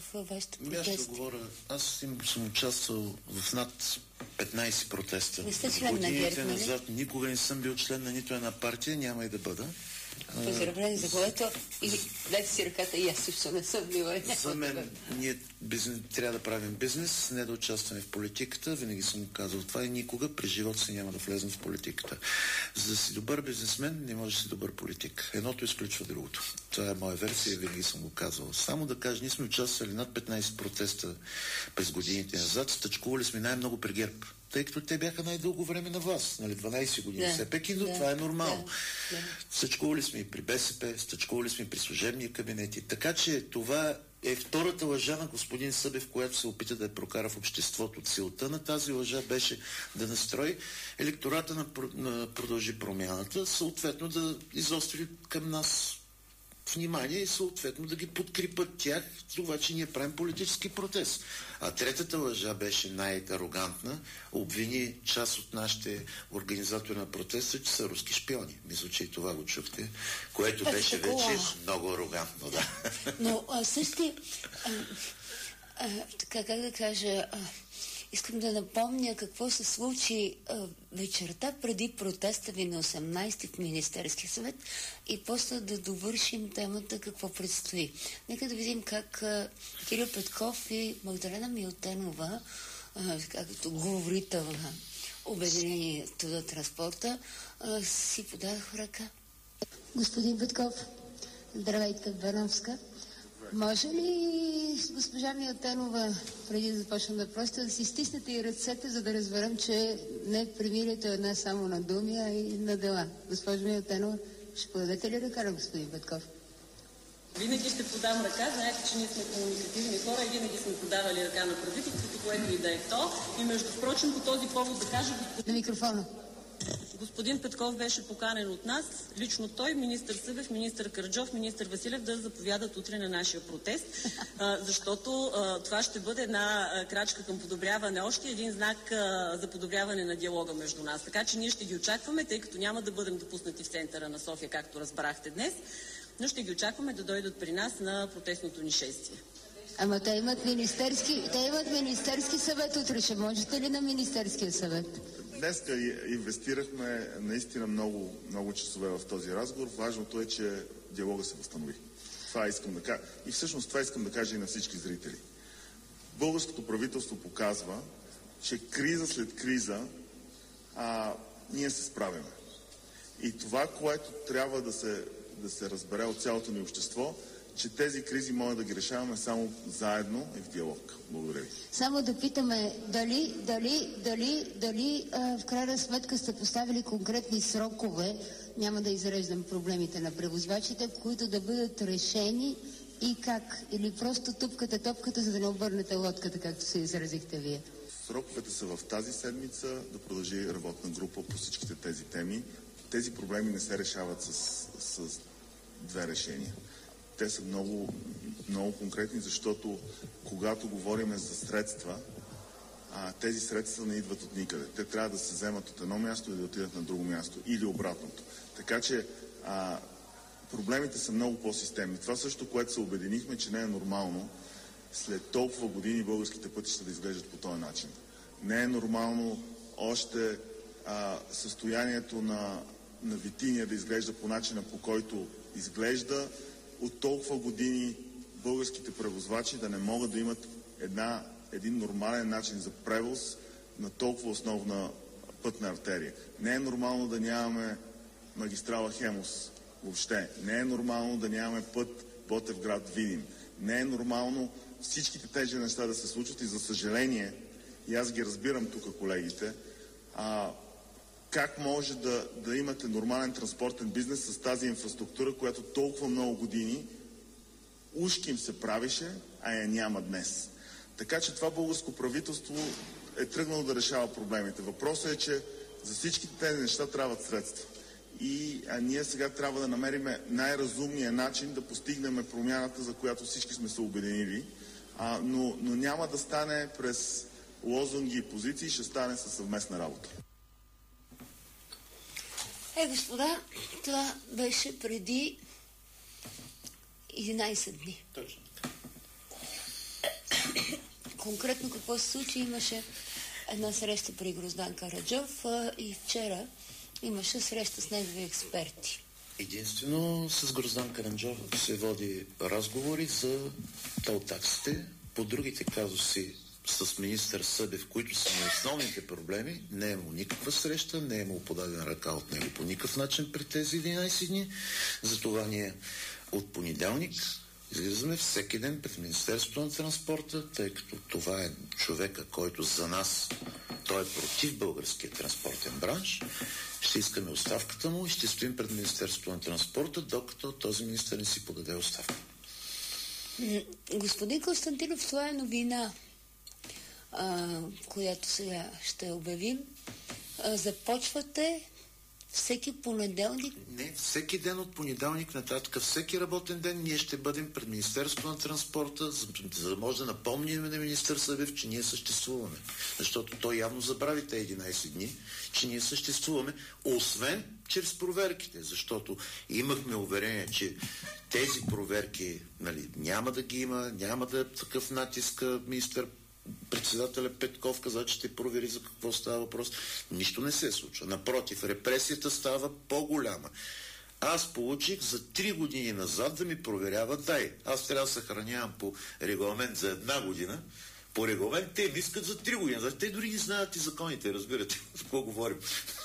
вашите Аз протести? ще говоря. Аз съм участвал в над 15 протеста. Не сте член на ГЕРБ, нали? Никога не съм бил член на нито една партия, няма и да бъда. Поздравление за което и дайте си ръката, и аз също не съм била. За мен ние трябва да правим бизнес, не да участваме в политиката. Винаги съм казал това и никога през живота си няма да влезем в политиката. За да си добър бизнесмен, не може да си добър политик. Едното изключва другото. Това е моя версия и винаги съм го казвал. Само да кажа, ние сме участвали над 15 протеста през годините назад. Стъчкували сме най-много при ГЕРБ, тъй като те бяха най-дълго време на власт, нали, 12 години. Все пак и това е нормално. Стъчкували сме и при БСП, стъчкували сме и при служебни кабинети. Така че това е втората лъжа на господин Събев, която се опита да я прокара в обществото. Целта на тази лъжа беше да настрои електората на Продължи промяната, съответно да изостри към нас внимание и съответно да ги подкрепят тях, това, че ние правим политически протест. А третата лъжа беше най-арогантна, обвини част от нашите организатори на протеста, че са руски шпиони. Мисля, че и това го чухте, което беше вече много арогантно, да. Но също, така как да кажа, искам да напомня какво се случи вечерта преди протеста ви на 18 в Министерския съвет и после да довършим темата какво предстои. Нека да видим как Кирил Петков и Магдалена Милтенова, както говорител на Обединението за транспорта, си подадаха ръка. Господин Петков, здравейте от Бановска. Може ли с госпожа Милтенова, преди да започнем да просто да си стиснете и ръцете, за да разберем, че не примирието е една само на думи, а и на дела? Госпожа Милтенова, ще подадете ли ръка на господин Петков? Винаги ще подам ръка. Знаете, че ние сме комуникативни хора и винаги сме подавали ръка на правителството, което и да е то. И между впрочем, по този повод да кажа... На микрофона. Господин Петков беше поканен от нас, лично той, министър Събев, министър Караджов, министър Василев да заповядат утре на нашия протест, защото това ще бъде една крачка към подобряване, още един знак за подобряване на диалога между нас. Така че ние ще ги очакваме, тъй като няма да бъдем допуснати в центъра на София, както разбрахте днес, но ще ги очакваме да дойдат при нас на протестното ни шествие. Ама те имат министерски съвет утре. Ще можете ли на Министерския съвет? Днеска инвестирахме наистина много часове в този разговор. Важното е, че диалога се възстанови. Това искам да кажа. И всъщност това искам да кажа и на всички зрители. Българското правителство показва, че криза след криза ние се справяме. И това, което трябва да се разбере от цялото ни общество, че тези кризи може да ги решаваме само заедно и в диалог. Благодаря ви. Само да питаме дали в крайна сметка сте поставили конкретни срокове, няма да изреждам проблемите на превозвачите, които да бъдат решени и как? Или просто тупкате топката, за да не обърнете лодката, както се изразихте вие? Сроковете са в тази седмица да продължи работна група по всичките тези теми. Тези проблеми не се решават с две решения. Те са много конкретни, защото когато говорим за средства, тези средства не идват от никъде. Те трябва да се вземат от едно място и да отидат на друго място или обратното. Така че проблемите са много по-системни. Това също, което се обединихме, че не е нормално след толкова години българските пътища да изглеждат по този начин. Не е нормално още състоянието на Витиния да изглежда по начина, по който изглежда. От толкова години българските превозвачи да не могат да имат един нормален начин за превоз на толкова основна пътна артерия. Не е нормално да нямаме магистрала Хемус въобще. Не е нормално да нямаме път Ботевград-Видин. Не е нормално всичките тези неща да се случват и за съжаление, и аз ги разбирам тук колегите, как може да имате нормален транспортен бизнес с тази инфраструктура, която толкова много години ушки им се правеше, а я няма днес. Така че това българско правителство е тръгнало да решава проблемите. Въпросът е, че за всичките тези неща трябват средства. И ние сега трябва да намерим най-разумния начин да постигнем промяната, за която всички сме се обединили. Но няма да стане през лозунги и позиции, ще стане със съвместна работа. Господа, това беше преди 11 дни. Точно. конкретно какво се случи? Имаше една среща при Гроздан Караджов и вчера имаше среща с негови експерти. Единствено с Гроздан Караджов се води разговори за тол таксите. По другите казуси с министър Събев, които са на основните проблеми, не е имало никаква среща, не е имало подадена ръка от него по никакъв начин пред тези 11 дни. Затова ние от понеделник излизаме всеки ден пред Министерството на транспорта, тъй като това е човека, който за нас, той е против българския транспортен бранш. Ще искаме оставката му и ще стоим пред Министерството на транспорта, докато този министър не си подаде оставка. Господин Константинов, това е новина, която сега ще обявим. Започвате всеки понеделник? Не, всеки ден от понеделник нататък, всеки работен ден ние ще бъдем пред Министерството на транспорта, за да може да напомним на министър Събев, че ние съществуваме. Защото той явно забрави тези 11 дни, че ние съществуваме, освен чрез проверките, защото имахме уверение, че тези проверки, нали, няма да ги има, няма да е такъв натиск. Министър председателя Петков каза, че ще провери за какво става въпрос. Нищо не се случва. Напротив, репресията става по-голяма. Аз получих за 3 години назад да ми проверяват дай. Аз трябва да съхранявам по регламент за 1 година. По регламент те ми искат за 3 години. Те дори не знаят и законите, разбирате. За какво говорим?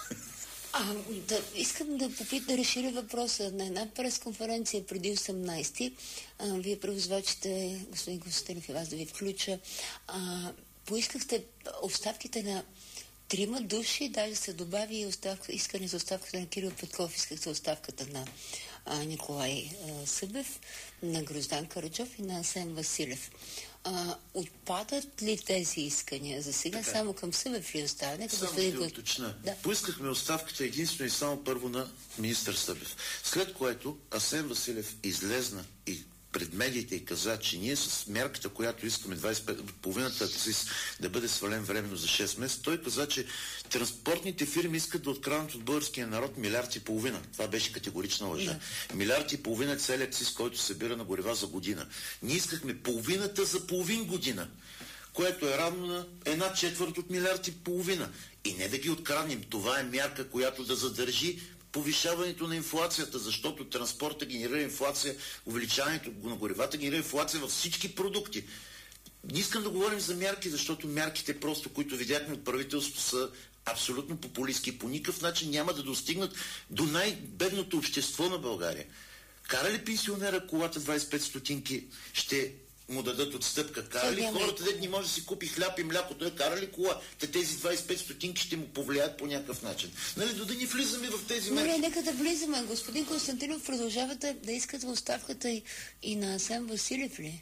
Искам да разширя въпроса. На една пресконференция преди 18-ти, вие превозвачите, господин Константинов и вас да ви включа, поискахте оставките на 3 души, даже се добави искане за оставката на Кирил Петков, искахте оставката на Николай Събев, на Гроздан Караджов и на Асен Василев. Отпадат ли тези искания за сега? Така. Само към Събев ли остане? Само ще уточня. Да. Поискахме оставката единствено и само първо на министър Събев. След което Асен Василев излезна и пред медиите и каза, че ние с мярката, която искаме 25%, акциз да бъде свален временно за 6 месеца, той каза, че транспортните фирми искат да откраднат от българския народ 1,5 милиарда. Това беше категорична лъжа. 1,5 милиарда е целият акциз, който се събира на горива за година. Ние искахме половината за половин година, което е равно на 1/4 от 1,5 милиарда. И не да ги откраднем. Това е мярка, която да задържи повишаването на инфлацията, защото транспорта генерира инфлация, увеличаването на горивата генерира инфлация във всички продукти. Не искам да говорим за мярки, защото мярките просто, които видяхме от правителството, са абсолютно популистки и по никакъв начин няма да достигнат до най-бедното общество на България. Кара ли пенсионера колата 25 стотинки, ще му дадат отстъпка? Кара ли хората, дет не може да си купи хляб и мляко, той кара ли кола? Тези 25 стотинки ще му повлияят по някакъв начин. Нали, да не влизаме в тези мерки. Не, нека да влизаме. Господин Константинов, продължавате да искате оставката и на Асен Василев ли?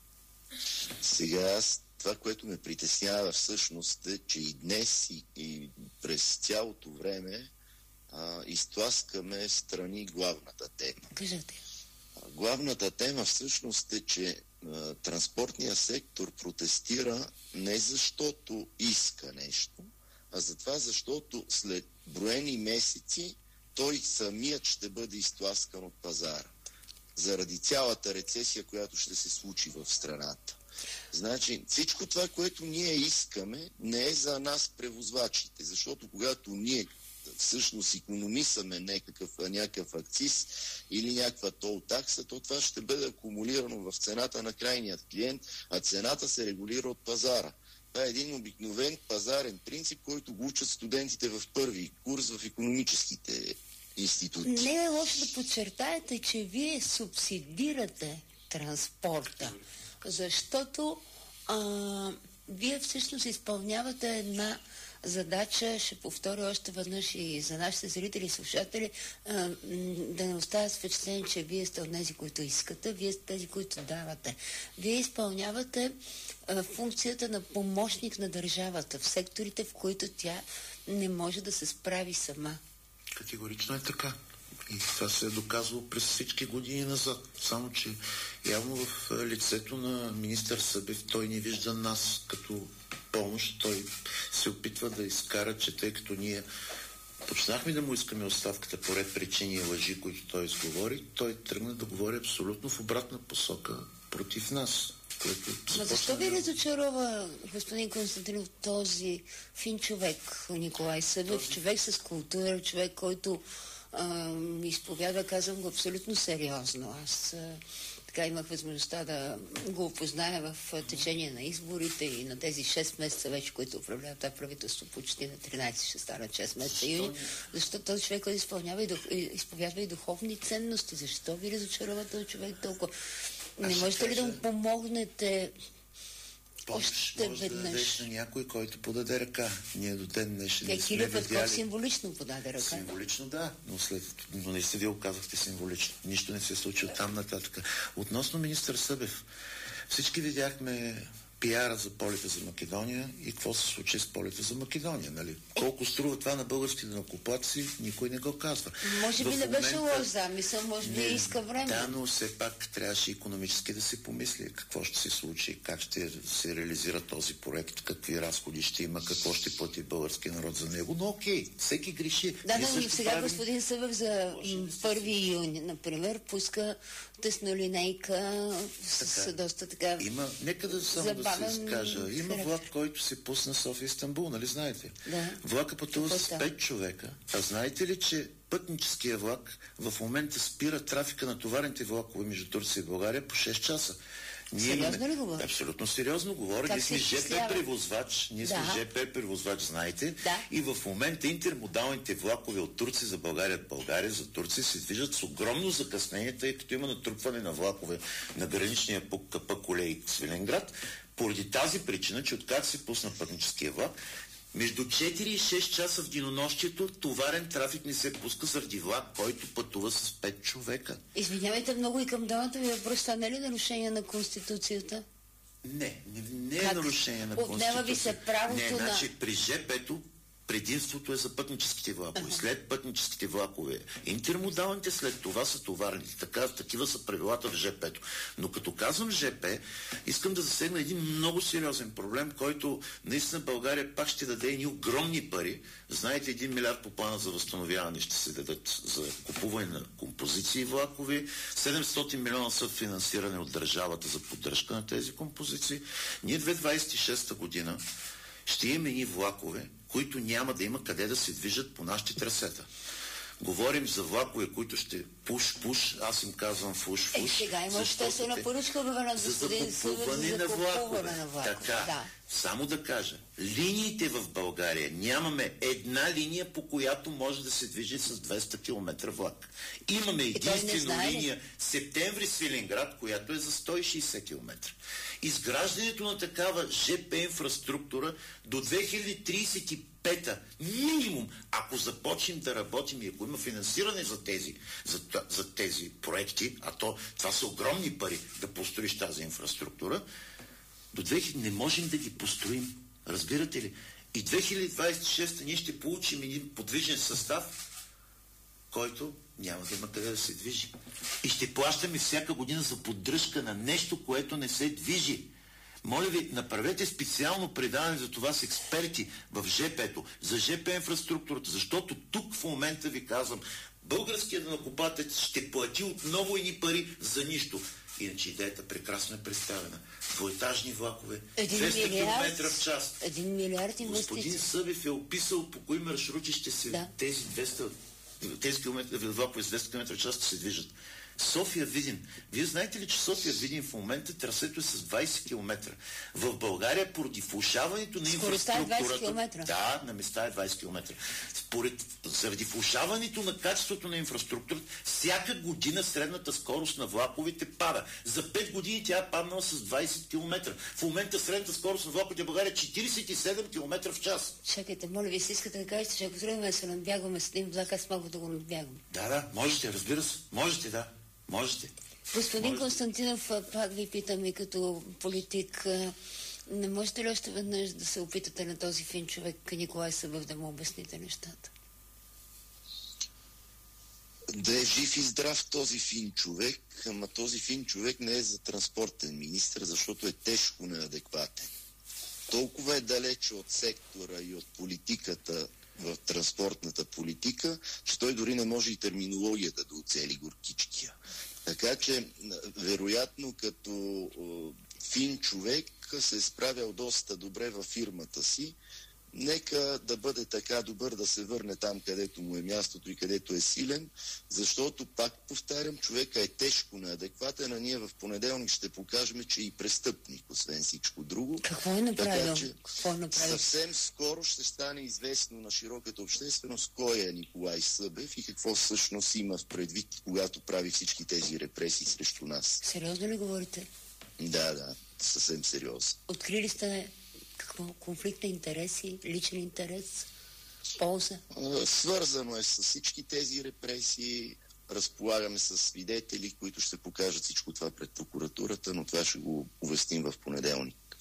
Сега това, което ме притеснява всъщност е, че и днес и през цялото време изтласкаме страни главната тема. Кажете. Главната тема всъщност е, че транспортният сектор протестира не защото иска нещо, а за това, защото след броени месеци той самият ще бъде изтласкан от пазара. Заради цялата рецесия, която ще се случи в страната. Значи всичко това, което ние искаме, не е за нас превозвачите, защото когато ние всъщност икономисаме някакъв акциз или някаква тол такса, то това ще бъде акумулирано в цената на крайният клиент, а цената се регулира от пазара. Това е един обикновен пазарен принцип, който го учат студентите в първи курс в икономическите институти. Не е лошо да подчертаете, че вие субсидирате транспорта, защото вие всъщност изпълнявате една задача, ще повторя още веднъж и за нашите зрители и слушатели, да не оставят впечатление, че вие сте от тези, които искате, вие сте тези, които давате. Вие изпълнявате функцията на помощник на държавата в секторите, в които тя не може да се справи сама. Категорично е така. И това се е доказвало през всички години назад. Само, че явно в лицето на министър Събев той не вижда нас като помощ. Той се опитва да изкара, че тъй като ние почнахме да му искаме оставката по ред причини и лъжи, които той изговори, той тръгна да говори абсолютно в обратна посока против нас. Но защо ви разочарова, господин Константинов, този фин човек, Николай Събев, човек с култура, човек, който изповяда, казвам го абсолютно сериозно. Аз така имах възможността да го опозная в течение на изборите и на тези 6 месеца вече, които управлява това правителство, почти на 13 ще стана 6 месеца юни, защото този човек изповядва и духовни ценности. Защо ви разочарова този човек толкова? Не можете ли да му помогнете още може да дадеш на някой, който подаде ръка. Ние до ден днешен не сме Кирил Петков видяли. символично подаде ръка. Символично, да, но не сте вие оказахте символично. Нищо не се случи от там нататък. Относно министър Събев, всички видяхме пиара за полета за Македония и какво се случи с полета за Македония, нали? Колко струва това на българските данъкоплатци, никой не го казва. Може би не беше лош замисъл, може би иска време. Да, но все пак трябваше икономически да се помисли какво ще се случи, как ще се реализира този проект, какви разходи ще има, какво ще плати българския народ за него. Но окей, всеки греши. Да, но сега господин Събев за 1 юни, например, пуска теснолинейка с доста така... Нека да само да се кажа. Има влак, който се пусна София-Истанбул, нали знаете? Да. Влака пътува с 5 човека. А знаете ли, че пътническия влак в момента спира трафика на товарните влакове между Турция и България по 6 часа? Сериозно ли говоря? Абсолютно сериозно говоря. Ние сме ЖП превозвач, знаете. Да. И в момента интермодалните влакове от Турция за България за Турция се движат с огромно закъснение, тъй като има натрупване на влакове на граничния пункт Капа-Колей Свиленград, поради тази причина, че откак се пусна пътническия влак, между 4 и 6 часа в денонощието товарен трафик не се пуска заради влак, който пътува с 5 човека. Извинявайте много и към дамата ви въпрос, не е ли нарушение на Конституцията? Не е нарушение на Конституцията. Отнема ви се правото на... Значи при ЖП-то предимството е за пътническите влакове. След пътническите влакове интермодалните, след това са товарните. Такива са правилата в ЖП-то. Но като казвам ЖП, искам да засегна един много сериозен проблем, който наистина България пак ще даде едни огромни пари. Знаете, 1 милиард по плана за възстановяване ще се дадат за купуване на композиции влакове, 700 милиона са финансиране от държавата за поддръжка на тези композиции. Ние 2026 година ще имаме едни влакове, които няма да има къде да се движат по нашите трасета. Говорим за влакове, които ще пуш, аз им казвам фуш. Сега има обществена поръчка обявена от господин Събев за закупуване на влакове. Така, да. Само да кажа, линиите в България, нямаме една линия, по която може да се движи с 200 км влак. Имаме единствено линия Септември-Свиленград, която е за 160 км. Изграждането на такава ЖП инфраструктура до 2035 минимум, ако започнем да работим и ако има финансиране за тези проекти, а това са огромни пари да построиш тази инфраструктура, до 2000 не можем да ги построим. Разбирате ли? И 2026 ние ще получим един подвижен състав, който няма да има къде да се движи. И ще плащаме всяка година за поддръжка на нещо, което не се движи. Моля ви, направете специално предаване за това с експерти в ЖП-то, за ЖП инфраструктурата, защото тук в момента ви казвам, българският данъкоплатец ще плати отново едни пари за нищо. Иначе идеята прекрасно е представена. Двоетажни влакове, 200 км в час. 1 милиард инвестиции. Господин Събев е описал по кои маршрути ще се тези влакове с 200 км в час ще се движат. София-Видин. Вие знаете ли, че София-Видин в момента трасето е с 20 км. В България поради влошаването на инфраструктурата... Да, на места е 20 км. Заради влошаването на качеството на инфраструктурата, всяка година средната скорост на влаковете пада. За 5 години тя е паднала с 20 км. В момента средната скорост на влаковете в България е 47 км в час. Чакайте, моля ви, си искате да кажете, че ако тръгваме да се надбягваме с един влак, аз мога да го надбягам. Да, можете, разбира се. Можете. Господин Константинов, пак ви питам и като политик, не можете ли още веднъж да се опитате на този фин човек, Николай Събев, да му обясните нещата? Да е жив и здрав този фин човек, ама този фин човек не е за транспортен министър, защото е тежко неадекватен. Толкова е далече от сектора и от политиката в транспортната политика, че той дори не може и терминологията да оцели горкичкия. Така че, вероятно, като фин човек, се е справял доста добре във фирмата си. Нека да бъде така добър да се върне там, където му е мястото и където е силен, защото, пак повтарям, човека е тежко неадекватен, а ние в понеделник ще покажем, че и престъпник, освен всичко друго. Какво е направил? Съвсем скоро ще стане известно на широката общественост кой е Николай Събев и какво всъщност има в предвид, когато прави всички тези репресии срещу нас. Сериозно ли говорите? Да, съвсем сериозно. Открили сте какво? Конфликт на интереси, личен интерес, полза? Свързано е с всички тези репресии. Разполагаме с свидетели, които ще покажат всичко това пред прокуратурата, но това ще го увестим в понеделник.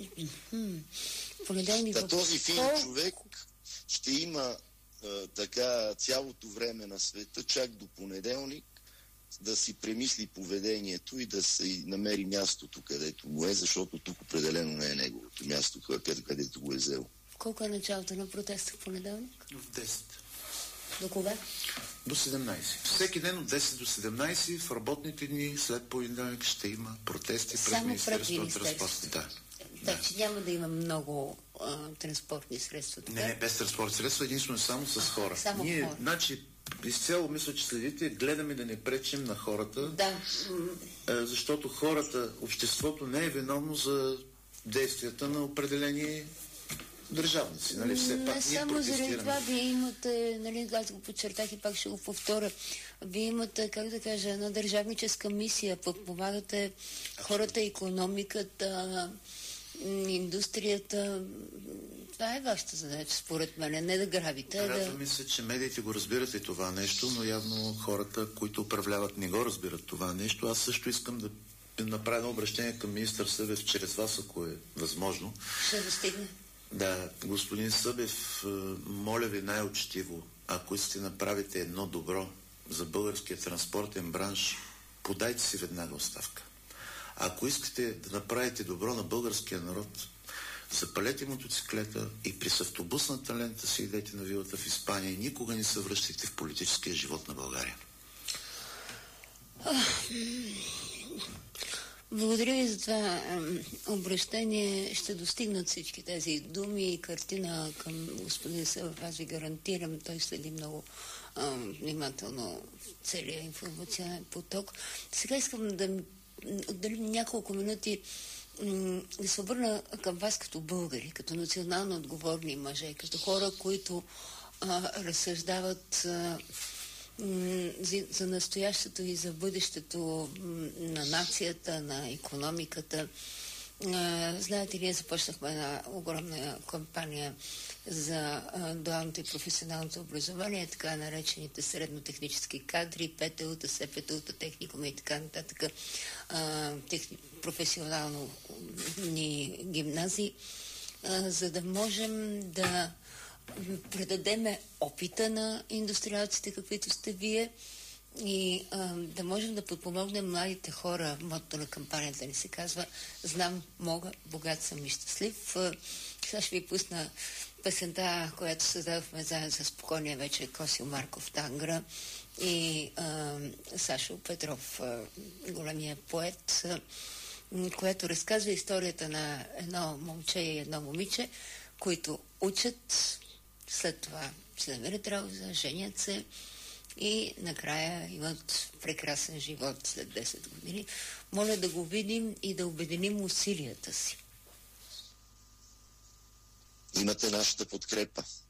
Този фин човек ще има така цялото време на света, чак до понеделник, да си премисли поведението и да се намери мястото, където му е, защото тук определено не е неговото място, където го е взел. Колко е началото на протеста в понеделник? В 10. До кога? До 17. Всеки ден от 10 до 17 в работните дни след понеделник ще има протести пред Министерството на транспорта. Че няма да има много транспортни средства. Така? Не, без транспортни средства, единствено само с хора. Ние, значи, изцяло мисля, че следите, гледаме да не пречим на хората, защото хората, обществото не е виновно за действията на определени държавници. Нали? Все пак не само заради това, вие имате, нали, аз го подчертах и пак ще го повторя, вие имате, как да кажа, една държавническа мисия, подпомагате хората, икономиката, индустрията. Това е вашата задача, според мен, не да грабите. Радваме се, че медиите го разбират и това нещо, но явно хората, които управляват, не го разбират това нещо. Аз също искам да направя едно обращение към министър Събев, чрез вас, ако е възможно. Ще достигне. Да, господин Събев, моля ви най-учтиво, ако искате направите едно добро за българския транспортен бранш, подайте си веднага оставка. Ако искате да направите добро на българския народ, запалете мотоциклета и през автобусната лента си идете на вилата в Испания и никога не се връщайте в политическия живот на България. Благодаря ви за това обращение. Ще достигнат всички тези думи и картина към господин Събев. Аз ви гарантирам, той следи много внимателно целият информационен поток. Сега искам да отделим няколко минути да се обърна към вас като българи, като национално отговорни мъже, като хора, които разсъждават за настоящето и за бъдещето на нацията, на икономиката. Знаете, ние започнахме една огромна кампания за дуалното и професионалното образование, така наречените среднотехнически кадри, ПТУ-та, СПТУ-та, техникума и така нататък, професионално ни гимназии, за да можем да предадеме опита на индустриалците, каквито сте вие, и да можем да подпомогнем младите хора. Мотото на кампанията ни се казва "Знам, мога, богат съм и щастлив". Сега ще ви пусна песента, която създадохме заедно с покойния вече Косил Марков Тангра и Сашо Петров, големия поет, която разказва историята на едно момче и едно момиче, които учат, след това се намерят работа, женят се и накрая имат прекрасен живот след 10 години. Моля да го видим и да обединим усилията си. Имате нашата подкрепа.